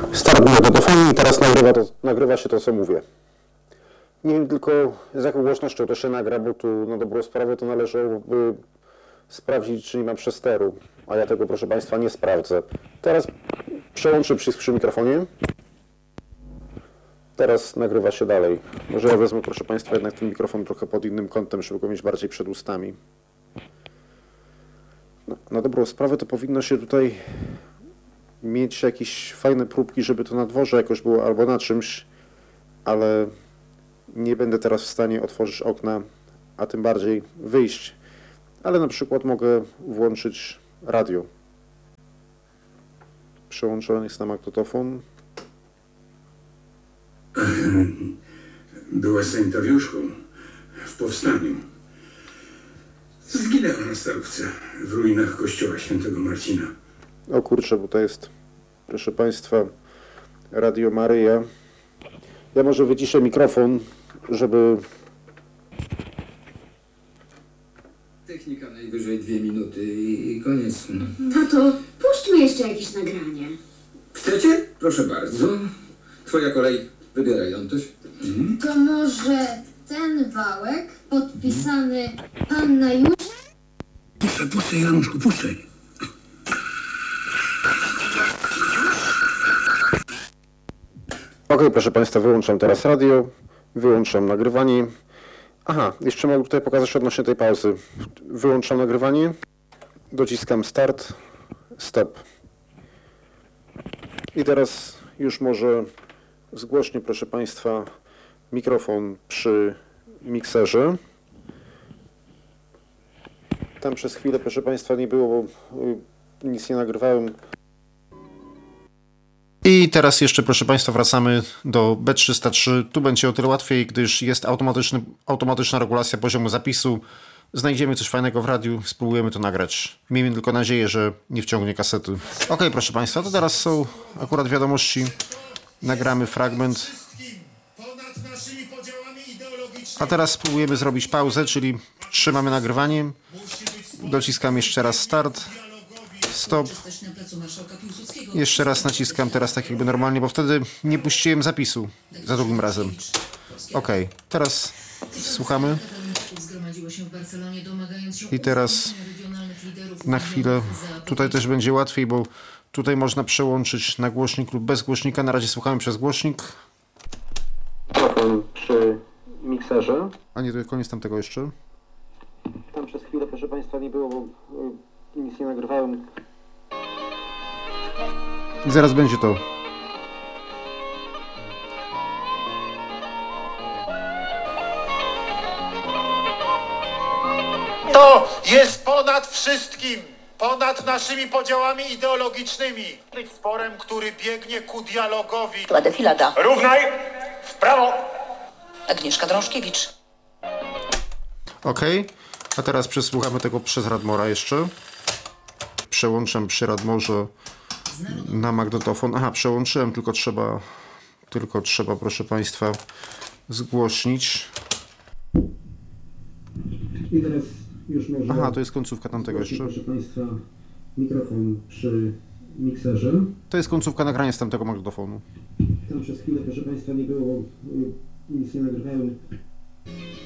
Start magnetofonu i teraz nagrywa się to, co mówię. Nie wiem tylko, z jaką głośnością to się nagra, bo tu na dobrą sprawę to należałoby sprawdzić, czy nie ma przesteru, a ja tego, proszę Państwa, nie sprawdzę. Teraz przełączę przycisk przy mikrofonie. Teraz nagrywa się dalej. Może ja wezmę, proszę Państwa, jednak ten mikrofon trochę pod innym kątem, żeby go mieć bardziej przed ustami. Na dobrą sprawę to powinno się tutaj mieć jakieś fajne próbki, żeby to na dworze jakoś było albo na czymś, ale nie będę teraz w stanie otworzyć okna, a tym bardziej wyjść. Ale na przykład mogę włączyć radio. Przełączony jest na magnetofon. Była sanitariuszką w powstaniu. Zginęła na Starówce, w ruinach kościoła świętego Marcina. O kurczę, bo to jest, proszę Państwa, Radio Maryja. Ja może wyciszę mikrofon, żeby... Technika najwyżej 2 minuty i koniec. No to puśćmy jeszcze jakieś nagranie. Chcecie? Proszę bardzo. Twoja kolej. Wybieraj, Antoś. To może ten wałek podpisany Panna Już? Puszczaj, Januszku, puszczaj. Ok, proszę Państwa, wyłączam teraz radio, wyłączam nagrywanie. Aha, jeszcze mogę tutaj pokazać odnośnie tej pauzy. Wyłączam nagrywanie, dociskam start, stop. I teraz już może zgłośnie, proszę Państwa, mikrofon przy mikserze. Tam przez chwilę, proszę Państwa, nie było, bo nic nie nagrywałem. I teraz jeszcze, proszę Państwa, wracamy do B303. Tu będzie o tyle łatwiej, gdyż jest automatyczna regulacja poziomu zapisu. Znajdziemy coś fajnego w radiu, spróbujemy to nagrać. Miejmy tylko nadzieję, że nie wciągnie kasety. Ok, proszę Państwa, to teraz są akurat wiadomości. Nagramy fragment. A teraz spróbujemy zrobić pauzę, czyli trzymamy nagrywanie. Dociskam jeszcze raz start. Stop. Jeszcze raz naciskam teraz tak jakby normalnie, bo wtedy nie puściłem zapisu za drugim razem. Ok, teraz słuchamy. I teraz na chwilę, tutaj też będzie łatwiej, bo tutaj można przełączyć na głośnik lub bez głośnika. Na razie słuchamy przez głośnik. Mikrofon przy mikserze. A nie, to jest koniec tamtego jeszcze. Tam przez chwilę, proszę Państwa, nie było, bo nic nie nagrywałem. I zaraz będzie to. To jest ponad wszystkim, ponad naszymi podziałami ideologicznymi. Sporem, który biegnie ku dialogowi. Defilada. Równaj, w prawo. Agnieszka Drążkiewicz. Ok, a teraz przesłuchamy tego przez Radmora jeszcze. Przełączam przy Radmorze na magnetofon. Aha, przełączyłem, tylko trzeba, proszę Państwa, zgłośnić. I teraz już może... Aha, to jest końcówka tamtego jeszcze. Proszę Państwa, mikrofon przy mikserze. To jest końcówka nagrania z tamtego magnetofonu. Tam przez chwilę, proszę Państwa, nie było, nic nie nagrywałem.